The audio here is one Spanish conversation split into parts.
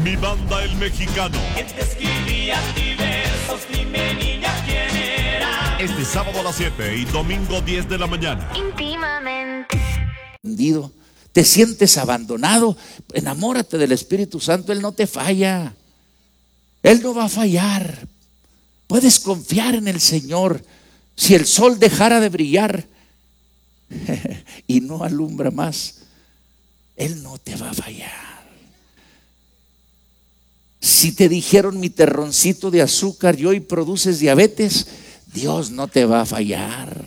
Mi banda El Mexicano. ¿Quién te escribía diversos? Dime, niña, ¿quién era? Este sábado a las 7 y domingo 10 de la mañana. Íntimamente. Te sientes abandonado, enamórate del Espíritu Santo. Él no te falla, Él no va a fallar. Puedes confiar en el Señor. Si el sol dejara de brillar y no alumbra más, Él no te va a fallar. Si te dijeron mi terroncito de azúcar y hoy produces diabetes, Dios no te va a fallar.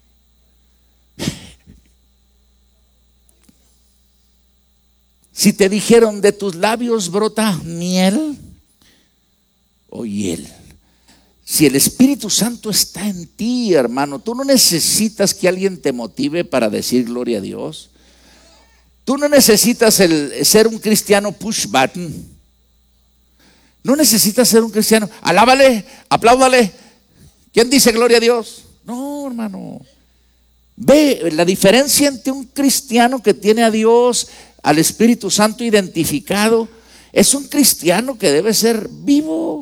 Si te dijeron de tus labios brota miel, oye Él. Si el Espíritu Santo está en ti, hermano, tú no necesitas que alguien te motive para decir gloria a Dios. Tú no necesitas ser un cristiano push button. No necesitas ser un cristiano, alábale, apláudale. ¿Quién dice gloria a Dios? No, hermano. Ve la diferencia entre un cristiano que tiene a Dios, al Espíritu Santo identificado. Es un cristiano que debe ser vivo.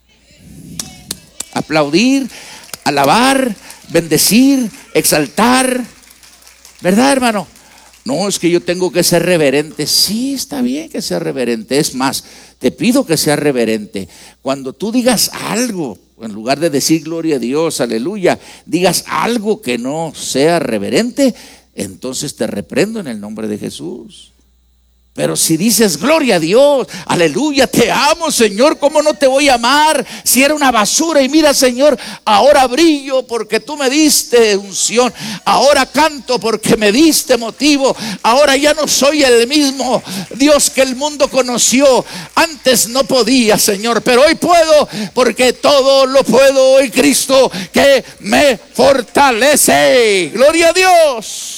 Aplaudir, alabar, bendecir, exaltar. ¿Verdad, hermano? No, es que yo tengo que ser reverente. Sí, está bien que sea reverente. Es más, te pido que sea reverente. Cuando tú digas algo, en lugar de decir gloria a Dios, aleluya, digas algo que no sea reverente, entonces te reprendo en el nombre de Jesús. Pero si dices gloria a Dios, aleluya, te amo, Señor, ¿cómo no te voy a amar? Si era una basura y mira, Señor, ahora brillo porque tú me diste unción, ahora canto porque me diste motivo, ahora ya no soy el mismo Dios que el mundo conoció. Antes no podía, Señor, pero hoy puedo porque todo lo puedo en Cristo que me fortalece. Gloria a Dios.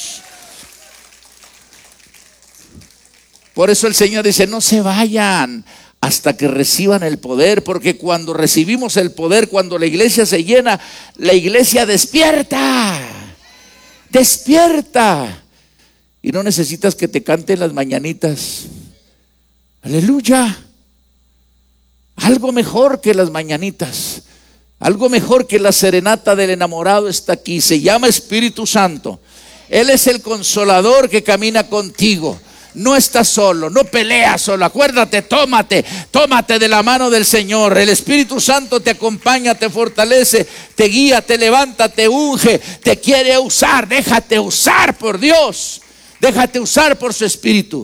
Por eso el Señor dice, no se vayan hasta que reciban el poder, porque cuando recibimos el poder, cuando la iglesia se llena, la iglesia despierta, despierta. Y no necesitas que te canten las mañanitas. Aleluya. Algo mejor que las mañanitas, algo mejor que la serenata del enamorado está aquí. Se llama Espíritu Santo. Él es el consolador que camina contigo. No estás solo, no peleas solo. Acuérdate, tómate de la mano del Señor. El Espíritu Santo te acompaña, te fortalece, te guía, te levanta, te unge, te quiere usar. Déjate usar por Dios, déjate usar por su Espíritu.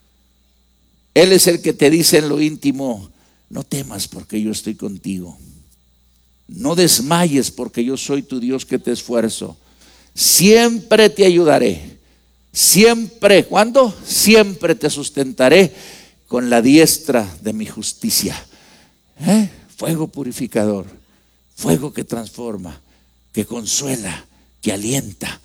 Él es el que te dice en lo íntimo, no temas porque yo estoy contigo. No desmayes porque yo soy tu Dios que te esfuerzo. Siempre te ayudaré. Siempre, ¿cuándo? Siempre te sustentaré con la diestra de mi justicia. Fuego purificador, fuego que transforma, que consuela, que alienta.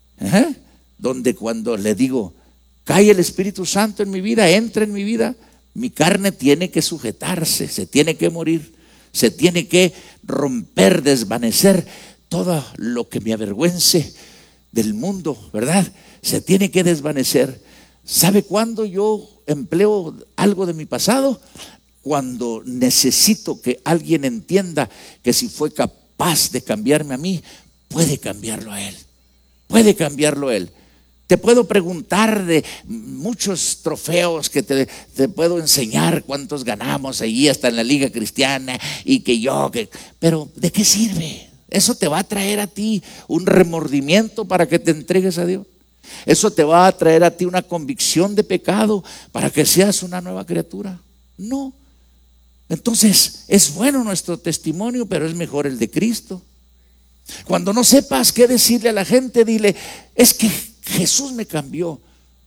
Donde cuando le digo, cae el Espíritu Santo en mi vida, entra en mi vida, mi carne tiene que sujetarse, se tiene que morir, se tiene que romper, desvanecer todo lo que me avergüence del mundo, ¿verdad? Se tiene que desvanecer. ¿Sabe cuándo yo empleo algo de mi pasado? Cuando necesito que alguien entienda que si fue capaz de cambiarme a mí, puede cambiarlo a él. Puede cambiarlo a él. Te puedo preguntar de muchos trofeos que te puedo enseñar cuántos ganamos ahí hasta en la Liga Cristiana y pero ¿de qué sirve? Eso te va a traer a ti un remordimiento para que te entregues a Dios. Eso te va a traer a ti una convicción de pecado para que seas una nueva criatura. No. Entonces es bueno nuestro testimonio, pero es mejor el de Cristo. Cuando no sepas qué decirle a la gente, dile, es que Jesús me cambió.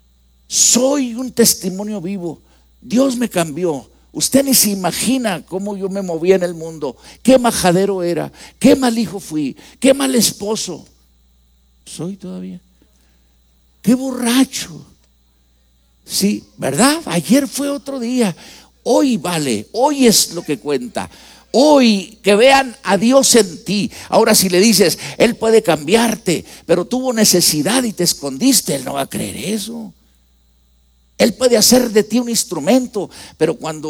Soy un testimonio vivo. Dios me cambió. Usted ni se imagina cómo yo me movía en el mundo. Qué majadero era, qué mal hijo fui, qué mal esposo soy todavía. Qué borracho. Sí, ¿verdad? Ayer fue otro día. Hoy vale, hoy es lo que cuenta. Hoy que vean a Dios en ti. Ahora si le dices, Él puede cambiarte, pero tuvo necesidad y te escondiste, Él no va a creer eso. Él puede hacer de ti un instrumento, pero cuando